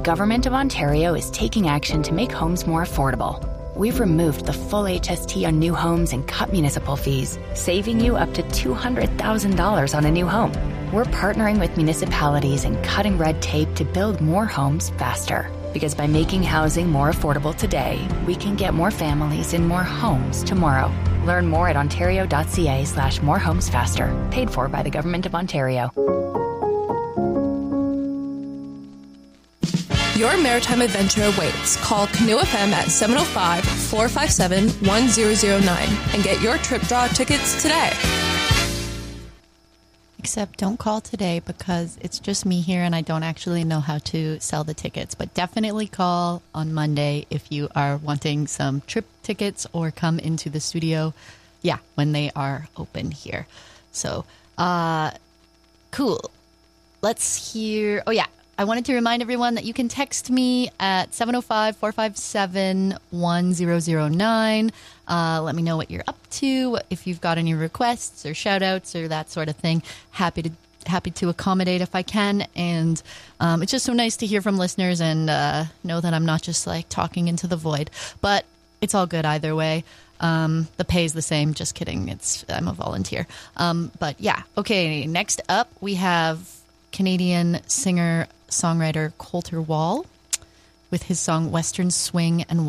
Government of Ontario is taking action to make homes more affordable. We've removed the full HST on new homes and cut municipal fees, saving you up to $200,000 on a new home. We're partnering with municipalities and cutting red tape to build more homes faster. Because by making housing more affordable today, we can get more families in more homes tomorrow. Learn more at ontario.ca/morehomesfaster. Paid for by the Government of Ontario. Your maritime adventure awaits. Call Canoe FM at 705-457-1009 and get your trip draw tickets today. Except don't call today because it's just me here and I don't actually know how to sell the tickets. But definitely call on Monday if you are wanting some trip tickets or come into the studio, when they are open here. So, cool. Let's hear... I wanted to remind everyone that you can text me at 705-457-1009. Let me know what you're up to, if you've got any requests or shout-outs or that sort of thing. Happy to accommodate if I can. And it's just so nice to hear from listeners and know that I'm not just like talking into the void. But it's all good either way. The pay is the same. Just kidding. I'm a volunteer. Okay. Next up, we have Canadian singer-songwriter Colter Wall with his song Western Swing and